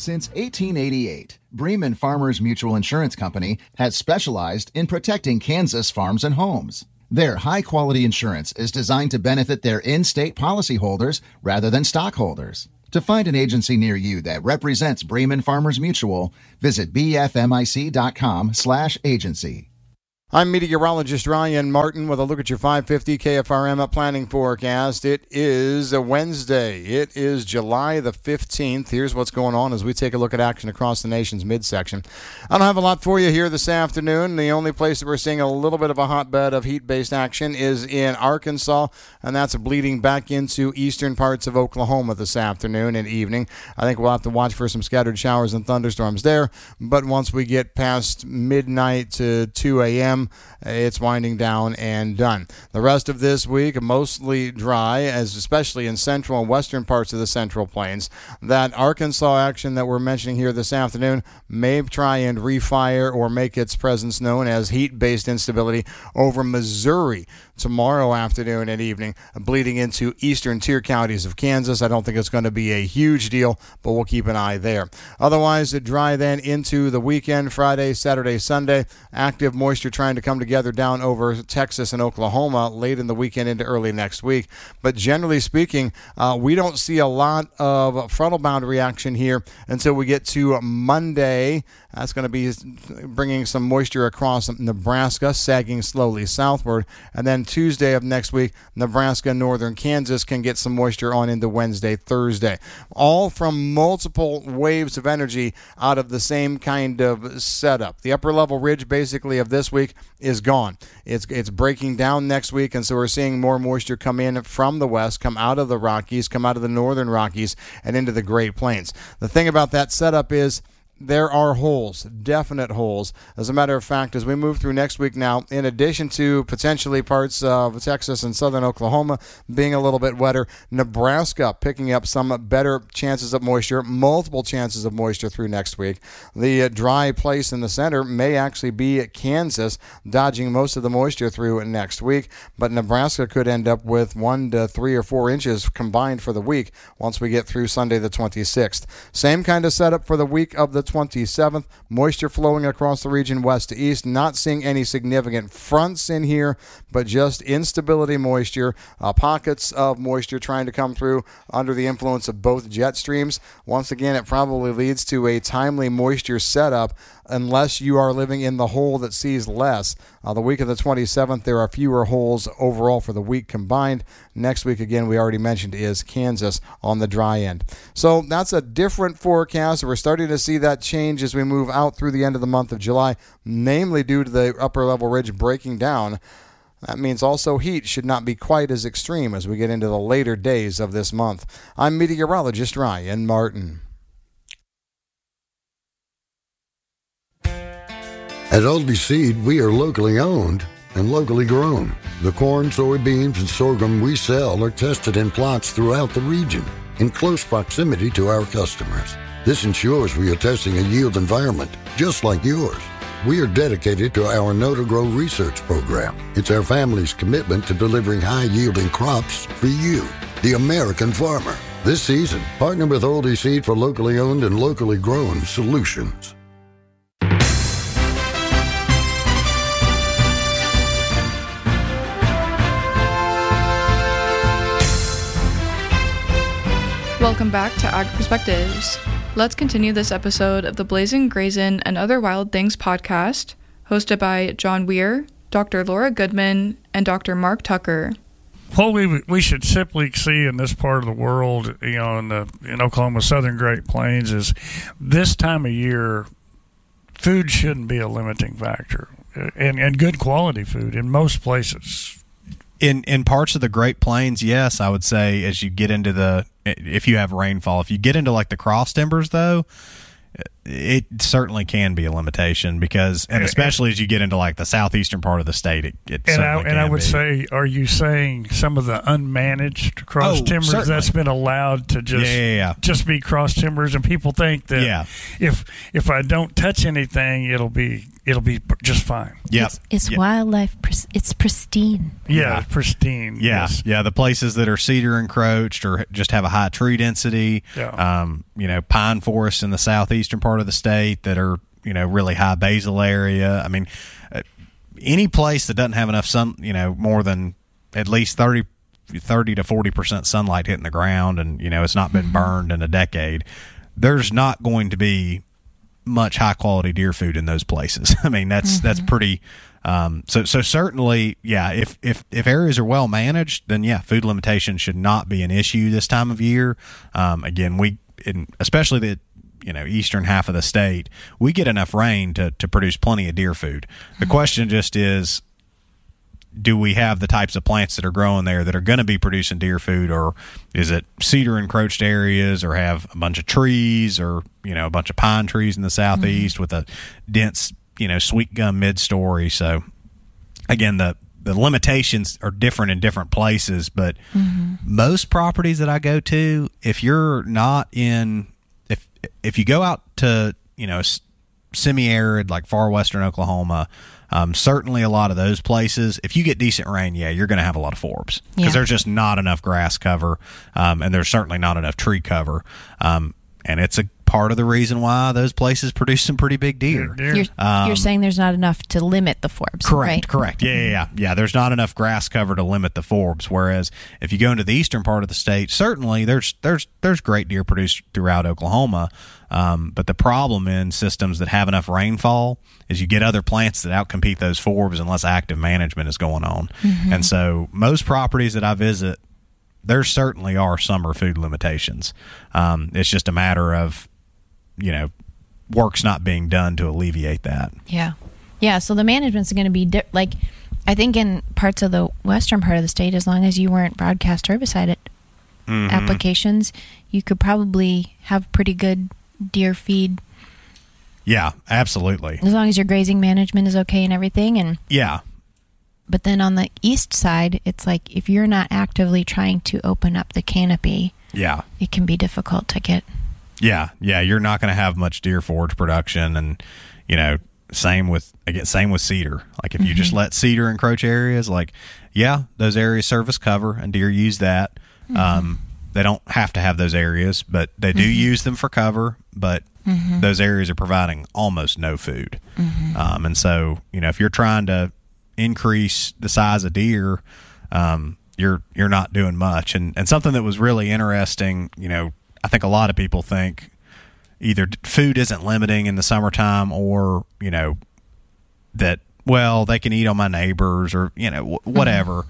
Since 1888, Bremen Farmers Mutual Insurance Company has specialized in protecting Kansas farms and homes. Their high-quality insurance is designed to benefit their in-state policyholders rather than stockholders. To find an agency near you that represents Bremen Farmers Mutual, visit bfmic.com/agency. I'm meteorologist Ryan Martin with a look at your 550 KFRM planning forecast. It is a Wednesday. It is July the 15th. Here's what's going on as we take a look at action across the nation's midsection. I don't have a lot for you here this afternoon. The only place that we're seeing a little bit of a hotbed of heat-based action is in Arkansas, and that's bleeding back into eastern parts of Oklahoma this afternoon and evening. I think we'll have to watch for some scattered showers and thunderstorms there, but once we get past midnight to 2 a.m., it's winding down and done. The rest of this week, mostly dry, as especially in central and western parts of the Central Plains. That Arkansas action that we're mentioning here this afternoon may try and refire or make its presence known as heat-based instability over Missouri tomorrow afternoon and evening, bleeding into eastern tier counties of Kansas. I don't think it's going to be a huge deal, but we'll keep an eye there. Otherwise, dry then into the weekend, Friday, Saturday, Sunday. Active moisture trying to come together down over Texas and Oklahoma late in the weekend into early next week. But generally speaking, we don't see a lot of frontal boundary action here until we get to Monday. That's going to be bringing some moisture across Nebraska, sagging slowly southward. And then Tuesday of next week, Nebraska and northern Kansas can get some moisture on into Wednesday, Thursday. All from multiple waves of energy out of the same kind of setup. The upper level ridge basically of this week is gone. It's breaking down next week, and so we're seeing more moisture come in from the west, come out of the Rockies, come out of the northern Rockies, and into the Great Plains. The thing about that setup is there are holes, definite holes. As a matter of fact, as we move through next week now, in addition to potentially parts of Texas and southern Oklahoma being a little bit wetter, Nebraska picking up some better chances of moisture, multiple chances of moisture through next week. The dry place in the center may actually be Kansas, dodging most of the moisture through next week, but Nebraska could end up with 1 to 3 or 4 inches combined for the week once we get through Sunday the 26th. Same kind of setup for the week of the 27th. Moisture flowing across the region west to east. Not seeing any significant fronts in here, but just instability moisture. Pockets of moisture trying to come through under the influence of both jet streams. Once again, it probably leads to a timely moisture setup unless you are living in the hole that sees less. The week of the 27th, there are fewer holes overall for the week combined. Next week, again, we already mentioned, is Kansas on the dry end. So that's a different forecast. We're starting to see that change as we move out through the end of the month of July, namely due to the upper level ridge breaking down. That means also heat should not be quite as extreme as we get into the later days of this month. I'm meteorologist Ryan Martin. At Aldi Seed, we are locally owned and locally grown. The corn, soybeans, and sorghum we sell are tested in plots throughout the region in close proximity to our customers. This ensures we are testing a yield environment just like yours. We are dedicated to our Know to Grow research program. It's our family's commitment to delivering high-yielding crops for you, the American farmer. This season, partner with Aldi Seed for locally owned and locally grown solutions. Welcome back to Ag Perspectives. Let's continue this episode of the Blazing Grazin' and Other Wild Things podcast, hosted by John Weir, Dr. Laura Goodman, and Dr. Mark Tucker. What we should simply see in this part of the world, in Oklahoma, southern Great Plains, is this time of year, food shouldn't be a limiting factor, and good quality food in most places. In parts of the Great Plains, yes, I would say as you get into if you have rainfall, if you get into like the cross timbers though, it certainly can be a limitation because, and especially as you get into like the southeastern part of the state, it certainly can I would be. say, are you saying some of the unmanaged cross timbers certainly. that's been allowed to just be cross timbers, and people think that if I don't touch anything, it'll be just fine. Yeah, it's wildlife. It's pristine. Yeah, pristine. Yeah, yes. yeah. The places that are cedar encroached or just have a high tree density. Yeah. Pine forests in the southeastern part of the state that are really high basal area. I mean, any place that doesn't have enough sun, more than at least 30 to 40% sunlight hitting the ground, and it's not been burned in a decade, there's not going to be much high quality deer food in those places. I mean, that's pretty. So certainly, if areas are well managed, then food limitation should not be an issue this time of year. Again, especially the eastern half of the state, we get enough rain to produce plenty of deer food. The question just is, do we have the types of plants that are growing there that are going to be producing deer food, or is it cedar encroached areas, or have a bunch of trees, or a bunch of pine trees in the southeast with a dense sweet gum mid-story? So again, the limitations are different in different places, but most properties that I go to, if you're not in, if you go out to semi-arid like far western Oklahoma, certainly a lot of those places, if you get decent rain, you're going to have a lot of forbs because there's just not enough grass cover, and there's certainly not enough tree cover, and it's a part of the reason why those places produce some pretty big deer. You're saying there's not enough to limit the forbs, correct? Right? Correct. Yeah. There's not enough grass cover to limit the forbs. Whereas if you go into the eastern part of the state, certainly there's great deer produced throughout Oklahoma. But the problem in systems that have enough rainfall is you get other plants that outcompete those forbs unless active management is going on. And so most properties that I visit, there certainly are summer food limitations. It's just a matter of work's not being done to alleviate that. Yeah. So the management's going to be I think in parts of the western part of the state, as long as you weren't broadcast herbicide applications, you could probably have pretty good deer feed. Yeah, absolutely. As long as your grazing management is okay and everything, and But then on the east side, it's like if you're not actively trying to open up the canopy, it can be difficult to get. Yeah, you're not going to have much deer forage production, and same with cedar. Like if you just let cedar encroach areas, those areas serve as cover, and deer use that. They don't have to have those areas, but they do use them for cover. But those areas are providing almost no food, and so if you're trying to increase the size of deer, you're not doing much. And something that was really interesting, I think a lot of people think either food isn't limiting in the summertime, or that they can eat on my neighbors, or whatever.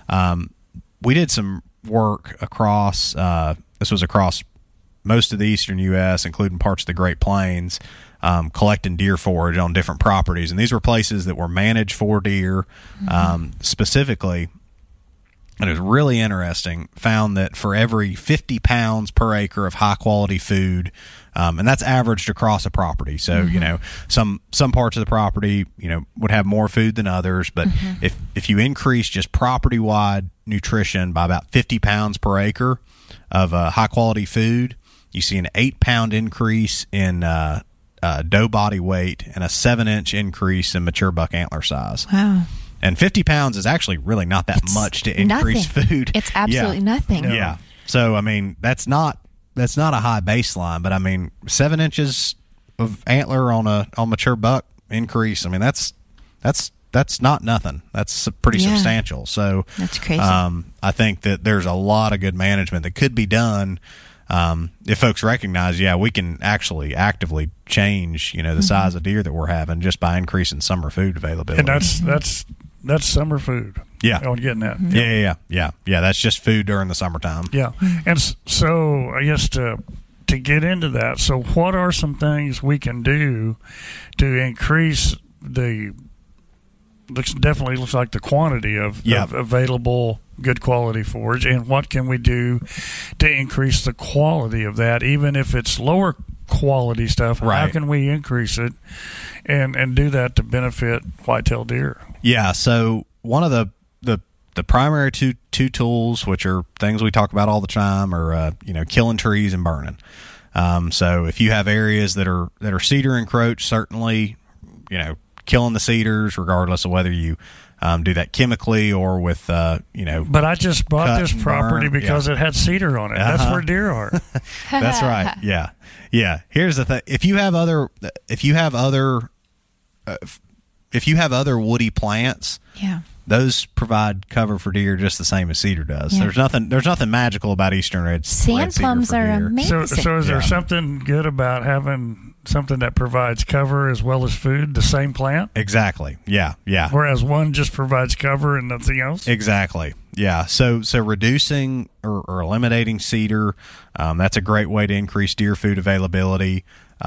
We did some work across this was across most of the eastern U.S., including parts of the Great Plains, collecting deer forage on different properties, and these were places that were managed for deer specifically. And it was really interesting, found that for every 50 pounds per acre of high-quality food, and that's averaged across a property. So, some parts of the property, would have more food than others. But if you increase just property-wide nutrition by about 50 pounds per acre of high-quality food, you see an 8-pound increase in doe body weight and a 7-inch increase in mature buck antler size. Wow. And 50 pounds is actually really not that much to increase food. It's absolutely nothing. No. Yeah. So, I mean, that's not a high baseline, but I mean, 7 inches of antler on a mature buck increase, I mean, that's not nothing. That's pretty substantial. So that's crazy. I think that there's a lot of good management that could be done if folks recognize, we can actually actively change, the size of deer that we're having just by increasing summer food availability. And that's summer food. Yeah. I'm getting that. Yeah. That's just food during the summertime. Yeah. And so I guess to get into that, so what are some things we can do to increase definitely looks like the quantity of available good quality forage, and what can we do to increase the quality of that, even if it's lower quality stuff. How Right. can we increase it and do that to benefit whitetail deer? Yeah. So one of the primary two tools, which are things we talk about all the time, are killing trees and burning. So if you have areas that are cedar encroached, certainly, killing the cedars, regardless of whether you do that chemically or with But I just bought this property because it had cedar on it. That's where deer are. That's right. Yeah. Here's the thing: if you have other woody plants, Yeah. those provide cover for deer just the same as cedar does. Yeah. There's nothing magical about eastern red Sand cedar plums for are deer. amazing. So is there Yeah. something good about having something that provides cover as well as food, the same plant? Exactly. Yeah. Whereas one just provides cover and nothing else? Exactly. Yeah. So reducing or eliminating cedar, that's a great way to increase deer food availability.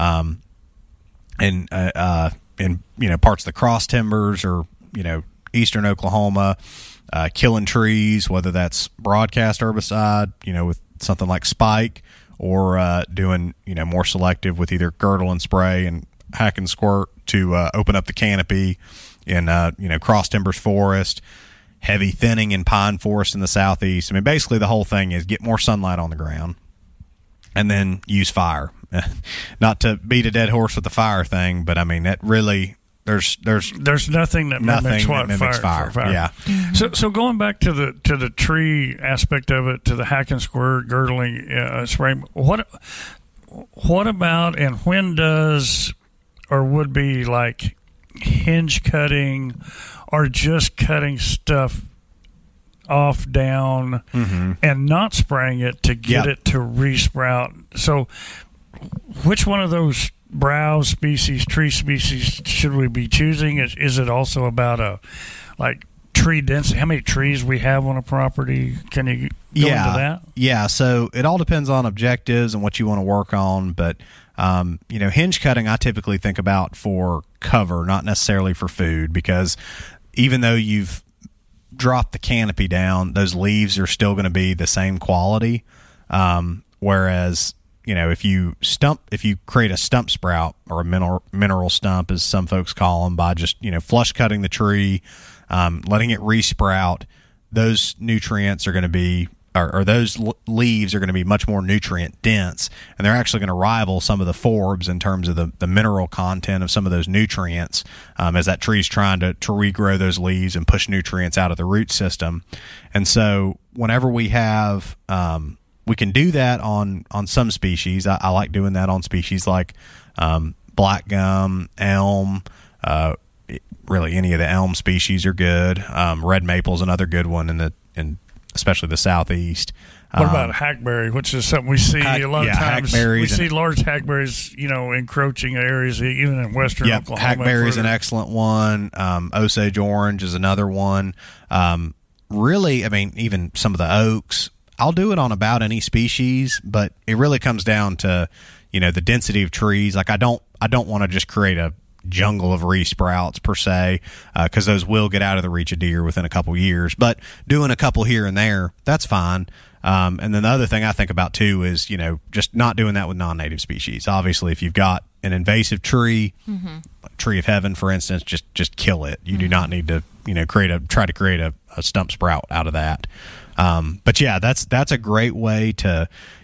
In parts of the cross timbers or eastern Oklahoma, killing trees, whether that's broadcast herbicide, with something like Spike, or doing more selective with either girdle and spray and hack and squirt to open up the canopy in cross timbers forest, heavy thinning in pine forest in the southeast. I mean, basically the whole thing is get more sunlight on the ground and then use fire. Not to beat a dead horse with the fire thing, but I mean that really there's nothing that mimics fire. Fire. Yeah. So going back to the tree aspect of it, to the hack and squirt, girdling, spraying. What about and when does or would be like hinge cutting or just cutting stuff off down and not spraying it to get it to resprout? So which one of those browse species, tree species, should we be choosing? Is it also about tree density? How many trees we have on a property? Can you go into that? Yeah. So it all depends on objectives and what you want to work on. But hinge cutting, I typically think about for cover, not necessarily for food, because even though you've dropped the canopy down, those leaves are still going to be the same quality. Whereas if you create a stump sprout or a mineral stump, as some folks call them, by just flush cutting the tree, letting it resprout, those nutrients are going to be, or those leaves are going to be much more nutrient dense, and they're actually going to rival some of the forbs in terms of the mineral content of some of those nutrients, as that tree's trying to regrow those leaves and push nutrients out of the root system. And so whenever we have we can do that on some species. I like doing that on species like black gum, elm. Really, any of the elm species are good. Red maple's another good one in especially the southeast. What about hackberry, which is something we see a lot of times? We see large hackberries, encroaching areas even in western Oklahoma. Hackberry is an excellent one. Osage orange is another one. Really, I mean, even some of the oaks. I'll do it on about any species, but it really comes down to, the density of trees. Like I don't want to just create a jungle of resprouts per se, because those will get out of the reach of deer within a couple years. But doing a couple here and there, that's fine. And then the other thing I think about too is, just not doing that with non-native species. Obviously, if you've got an invasive tree, tree of heaven, for instance, just kill it. You do not need to, try to create a stump sprout out of that. But yeah, that's a great way to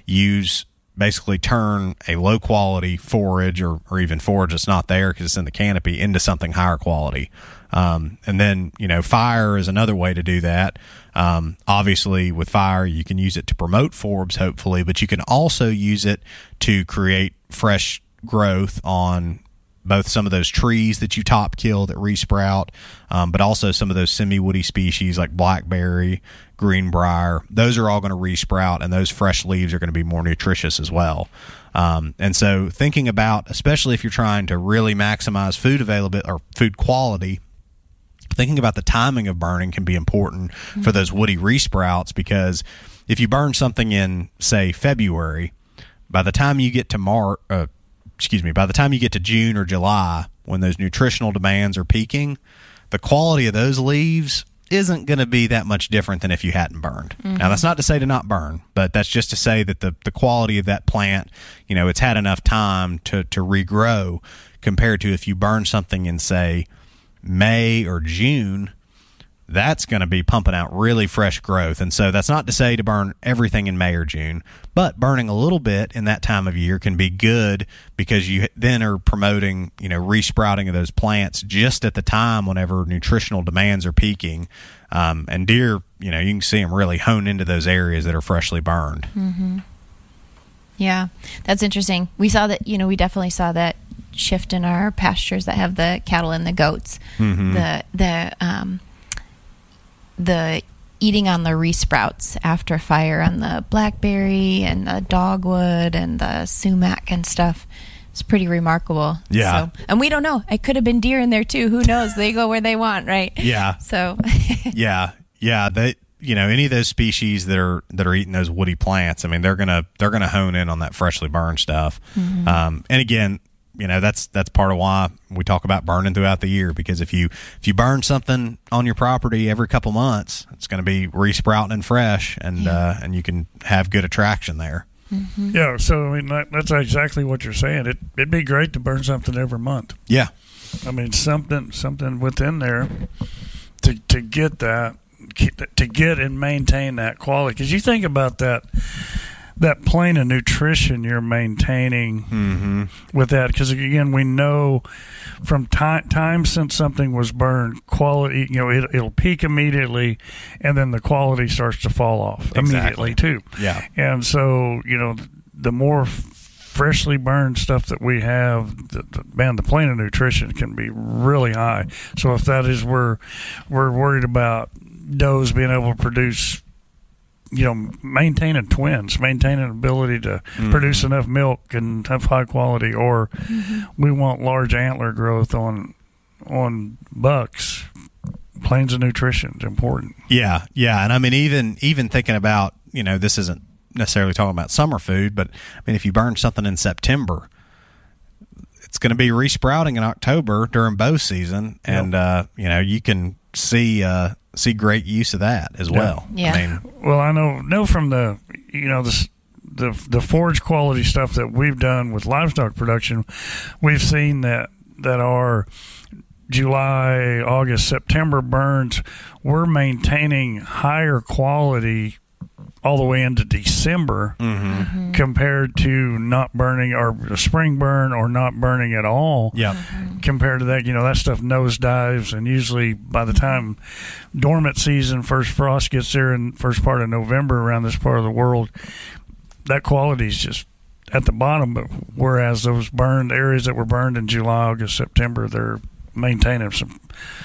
basically turn a low quality forage or even forage that's not there because it's in the canopy into something higher quality. And then, fire is another way to do that. Obviously with fire, you can use it to promote forbs, hopefully, but you can also use it to create fresh growth on both some of those trees that you top kill that resprout, but also some of those semi-woody species like blackberry, greenbrier. Those are all going to resprout, and those fresh leaves are going to be more nutritious as well. And so thinking about, especially if you're trying to really maximize food availability or food quality, thinking about the timing of burning can be important for those woody resprouts, because if you burn something in, say, February, by the time you get to by the time you get to June or July, when those nutritional demands are peaking, the quality of those leaves isn't going to be that much different than if you hadn't burned. Now, that's not to say to not burn, but that's just to say that the quality of that plant, it's had enough time to regrow compared to if you burn something in, say, May or June. That's going to be pumping out really fresh growth. And so that's not to say to burn everything in May or June, but burning a little bit in that time of year can be good because you then are promoting, resprouting of those plants just at the time whenever nutritional demands are peaking. And deer, you can see them really hone into those areas that are freshly burned. Mm-hmm. Yeah, that's interesting. We saw that, we definitely saw that shift in our pastures that have the cattle and the goats. Mm-hmm. The eating on the resprouts after fire on the blackberry and the dogwood and the sumac and stuff. It's pretty remarkable. Yeah. So, and we don't know. It could have been deer in there too. Who knows? They go where they want, right? Yeah. So. Yeah. They, any of those species that are eating those woody plants, I mean, they're gonna hone in on that freshly burned stuff. Mm-hmm. And again, that's part of why we talk about burning throughout the year, because if you burn something on your property every couple months, it's going to be resprouting and fresh, and you can have good attraction there. Mm-hmm. Yeah, so I mean that's exactly what you're saying. It'd be great to burn something every month. Yeah, I mean something within there to get that, to get and maintain that quality. Because you think about that plane of nutrition you're maintaining mm-hmm. with that, because again, we know from time since something was burned, quality, it'll peak immediately, and then the quality starts to fall off immediately too. Yeah, and so the more freshly burned stuff that we have, the plane of nutrition can be really high. So if that is where we're worried about does being able to produce, maintaining twins, maintaining ability to mm-hmm. produce enough milk and have high quality, or mm-hmm. we want large antler growth on bucks. Planes of nutrition is important. Yeah, and I mean even thinking about, this isn't necessarily talking about summer food, but I mean if you burn something in September, it's going to be resprouting in October during bow season, and you can see great use of that as well. Yeah. I mean, well, I know from the the forage quality stuff that we've done with livestock production, we've seen that our July, August, September burns, we're maintaining higher quality all the way into December mm-hmm. Mm-hmm. compared to not burning, or a spring burn, or not burning at all. Yeah. Mm-hmm. Compared to that, that stuff nosedives, and usually by the time dormant season, first frost gets there in first part of November around this part of the world, that quality is just at the bottom. But whereas those burned areas that were burned in July, August, September, they're maintaining some.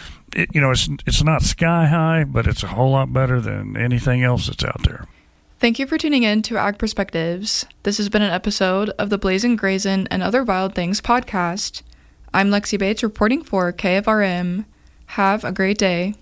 It's not sky high, but it's a whole lot better than anything else that's out there. Thank you for tuning in to Ag Perspectives. This has been an episode of the Blazing Grazin' and Other Wild Things podcast. I'm Lexi Bates reporting for KFRM. Have a great day.